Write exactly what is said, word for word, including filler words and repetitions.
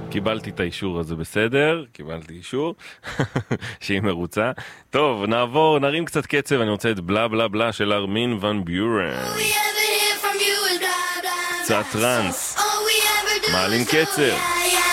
קיבלתי את האישור הזה בסדר, קיבלתי אישור שהיא מרוצה. טוב, נעבור, נרים קצת קצב, אני רוצה את בלה בלה בלה של ארמין ון ביורן. קצת טרנס, מעלים קצב.